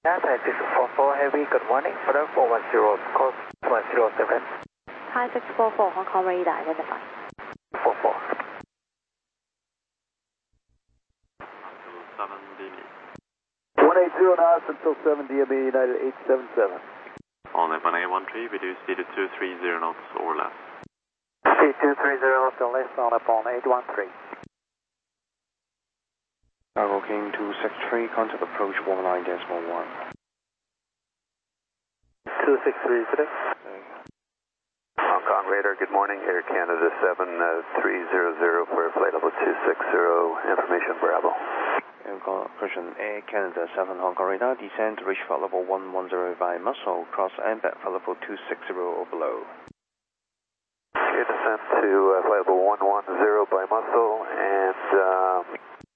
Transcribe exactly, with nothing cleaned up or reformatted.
Hi six four four Heavy, good morning. Flight four one zero, course one zero seven. Hi six four four, Hong Kong radar, identify. four four. seven D M E. one eight zero knots until seven D M E, United eight seven seven. On F one A one three, we do speed at two three zero knots or less. Speed two three zero knots or less on upon eight one three. Cargo King two six three, contact approach one nine decimal one. two six three today. Hong Kong radar, good morning. Air Canada seven three zero zero for flight level two six zero, information Bravo. Question Air Canada seven Hong Kong radar, descend to reach flight level one one zero by muscle, cross and back flight level two six zero or below. Okay, descent to uh, flight level one one zero by muscle and um,